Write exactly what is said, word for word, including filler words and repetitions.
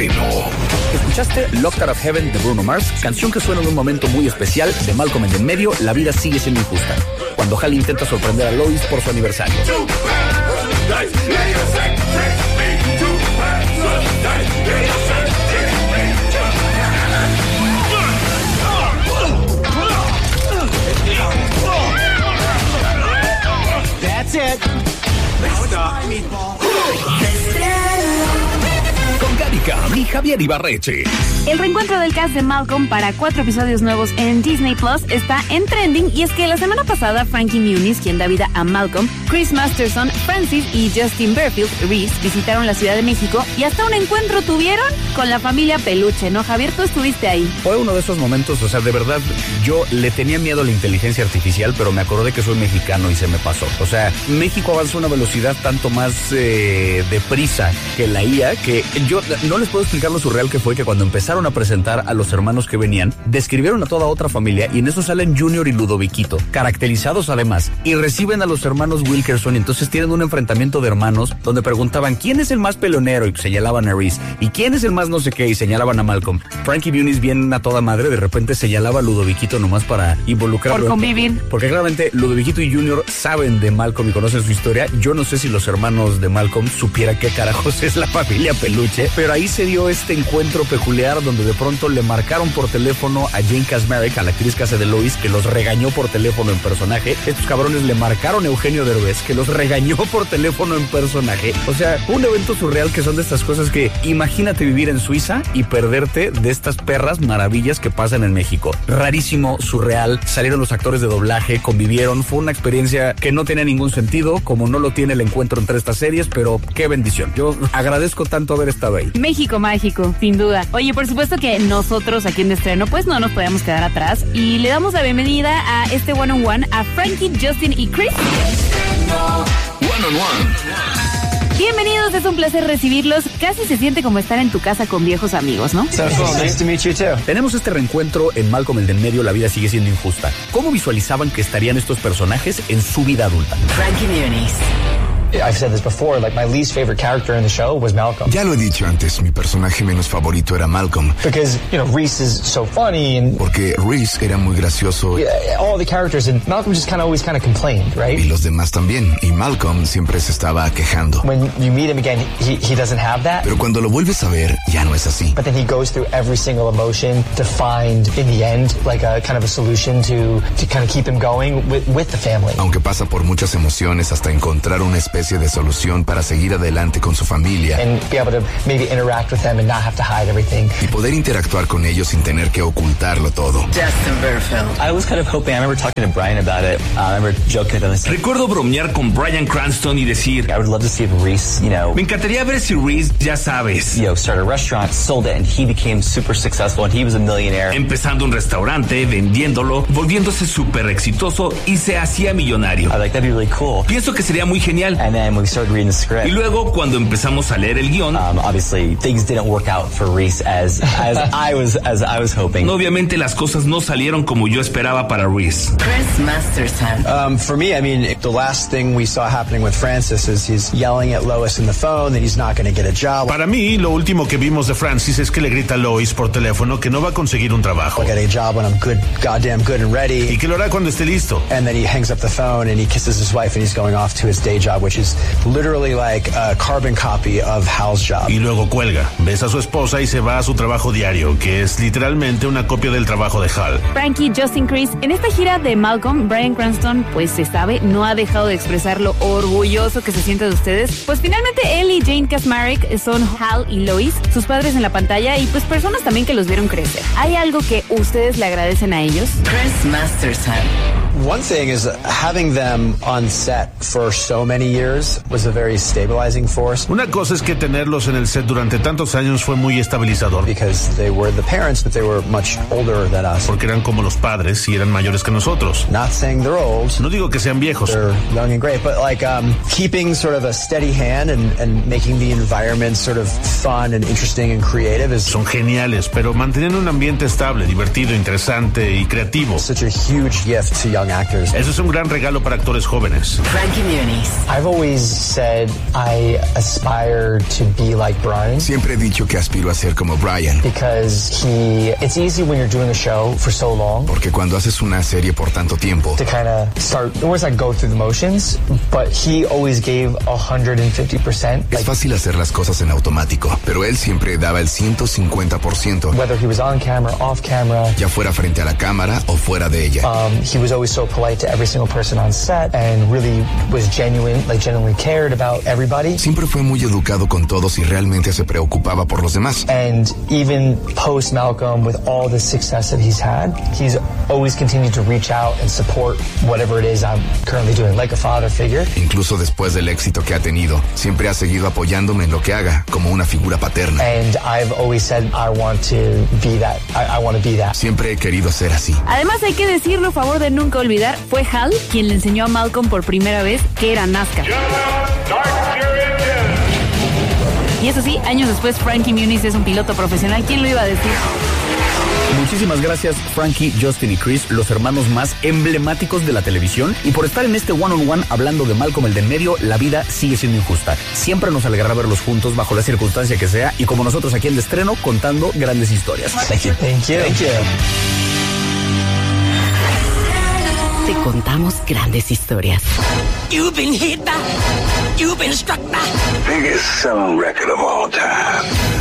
estreno. Escuchaste Locked Out of Heaven de Bruno Mars, canción que suena en un momento muy especial de Malcolm en el medio, La vida sigue siendo injusta, cuando Hal intenta sorprender a Lois por su aniversario. That's it. Con Gaby Cam y Javier Ibarreche. El reencuentro del cast de Malcolm para cuatro episodios nuevos en Disney Plus está en trending, y es que la semana pasada Frankie Muniz, quien da vida a Malcolm, Chris Masterson, Francis y Justin Berfield, Reese, visitaron la Ciudad de México y hasta un encuentro tuvieron con la familia Peluche, ¿no, Javier? Tú estuviste ahí. Fue uno de esos momentos, o sea, de verdad, yo le tenía miedo a la inteligencia artificial, pero me acordé que soy mexicano y se me pasó. O sea, México avanza a una velocidad tanto más eh, deprisa que la I A, que yo no les puedo explicar lo surreal que fue que cuando empezaron a presentar a los hermanos que venían, describieron a toda otra familia y en eso salen Junior y Ludoviquito, caracterizados además, y reciben a los hermanos Wilkerson, y entonces tienen un enfrentamiento de hermanos donde preguntaban quién es el más pelonero y señalaban a Reese, y quién es el más no sé qué y señalaban a Malcolm. Frankie Muniz, bien a toda madre, de repente señalaba a Ludoviquito nomás para involucrarlo. Por convivir. Porque claramente Ludoviquito y Junior saben de Malcolm y conocen su historia. Yo no sé si los hermanos de Malcolm supieran qué carajos es la familia Peluche, pero ahí se dio este encuentro peculiar donde de pronto le marcaron por teléfono a Jane Kasmerick, a la actriz que hace de Lois, que los regañó por teléfono en personaje. Estos cabrones le marcaron a Eugenio Derbez, que los regañó por teléfono en personaje. O sea, un evento surreal, que son de estas cosas que imagínate vivir en Suiza y perderte de estas perras maravillas que pasan en México. Rarísimo, surreal. Salieron los actores de doblaje, convivieron. Fue una experiencia que no tenía ningún sentido, como no lo tiene el encuentro entre estas series, pero qué bendición. Yo agradezco tanto haber estado ahí. México mágico, sin duda. Oye, por supuesto que nosotros aquí en Estreno, pues no nos podíamos quedar atrás, y le damos la bienvenida a este one on one a Frankie, Justin y Chris. One on one. Bienvenidos, es un placer recibirlos. Casi se siente como estar en tu casa con viejos amigos, ¿no? So cool. Nice to meet you too. Tenemos este reencuentro en Malcolm el del medio, La vida sigue siendo injusta. ¿Cómo visualizaban que estarían estos personajes en su vida adulta? Frankie Muniz. I've said this before, like my least favorite character in the show was Malcolm. Ya lo he dicho antes, mi personaje menos favorito era Malcolm. Because, you know, Reese is so funny and... Porque Reese era muy gracioso. Yeah, all the characters, and Malcolm just kind of always kind of complained, right? Y los demás también. Y Malcolm siempre se estaba quejando. When you meet him again, he, he doesn't have that. Pero cuando lo vuelves a ver, ya no es así. But then he goes through every single emotion to find, in the end, like a kind of a solution to, to kind of keep him going with, with the family. Aunque pasa por muchas emociones hasta encontrar una especie de solución para seguir adelante con su familia. And be able to maybe interact with them and not have to hide everything. Y poder interactuar con ellos sin tener que ocultarlo todo. Justin Berfield. I was kind of hoping, I remember talking to Brian about it. Uh, I remember joking about this. Recuerdo bromear con Bryan Cranston y decir, I would love to see if Reese, you know, me encantaría ver si Reese, ya sabes, you know, started a restaurant, sold it, and he became super successful, and he was a millionaire. Empezando un restaurante, vendiéndolo, volviéndose súper exitoso y se hacía millonario. I like, that'd be really cool. Pienso que sería muy genial. And then we started reading the script. Y luego, cuando empezamos a leer el guión, um, obviously things didn't work out for Reese as as I was as I was hoping. Obviamente las cosas no salieron como yo esperaba para Reese. Chris Masterson. Um, for me, I mean, the last thing we saw happening with Francis is he's yelling at Lois in the phone that he's not going to get a job. Para mí, lo último que vimos de Francis es que le grita a Lois por teléfono que no va a conseguir un trabajo. I'll get a job when I'm good, goddamn good and ready. Y que lo hará cuando esté listo. And then he hangs up the phone and he kisses his wife and he's going off to his day job, which is literally like a carbon copy of Hal's job. Y luego cuelga, besa a su esposa y se va a su trabajo diario, que es literalmente una copia del trabajo de Hal. Frankie, Justin, Chris, en esta gira de Malcolm, Bryan Cranston, pues se sabe, no ha dejado de expresar lo orgulloso que se siente de ustedes. Pues finalmente él y Jane Kasmerick son Hal y Lois, sus padres en la pantalla y pues personas también que los vieron crecer. ¿Hay algo que ustedes le agradecen a ellos? Chris Masterson. One thing is having them on set for so many years was a very stabilizing force. Una cosa es que tenerlos en el set durante tantos años fue muy estabilizador. Because they were the parents, but they were much older than us. Porque eran como los padres y eran mayores que nosotros. Not saying they're old. No digo que sean viejos. They're young and great, but like um, keeping sort of a steady hand and, and making the environment sort of fun and interesting and creative is... Son geniales, pero manteniendo un ambiente estable, divertido, interesante y creativo. Such a huge gift to young young actors. Eso es un gran regalo para actores jóvenes. Frankie Muniz. I've always said I aspire to be like Brian. Siempre he dicho que aspiro a ser como Brian. Because he, it's easy when you're doing a show for so long. Porque cuando haces una serie por tanto tiempo, To kind of start, almost like go through the motions, but he always gave one hundred fifty percent. es fácil hacer las cosas en automático, pero él siempre daba el ciento cincuenta por ciento. Whether he was on camera, off camera, Ya fuera frente a la cámara o fuera de ella. um, he was always so polite to every single person on set and really was genuine, like genuinely cared about everybody. Siempre fue muy educado con todos y realmente se preocupaba por los demás. And even post Malcolm, with all the success that he's had, he's always continued to reach out and support whatever it is I'm currently doing, like a father figure. Incluso después del éxito que ha tenido, siempre ha seguido apoyándome en lo que haga, como una figura paterna. And I've always said I want to be that. I, I want to be that. Siempre he querido ser así. Además, hay que decirlo, a favor de nunca olvidar, fue Hal quien le enseñó a Malcolm por primera vez que era NASCAR. Y eso sí, años después, Frankie Muniz es un piloto profesional. ¿Quién lo iba a decir? Muchísimas gracias, Frankie, Justin y Chris, los hermanos más emblemáticos de la televisión, y por estar en este One on One hablando de Malcolm el de en medio. La vida sigue siendo injusta. Siempre nos alegrará verlos juntos bajo la circunstancia que sea, y como nosotros aquí en De Estreno, contando grandes historias. Thank you. Thank you. Thank you. Te contamos grandes historias. You've been hit by, you've been struck by. Biggest selling record of all time.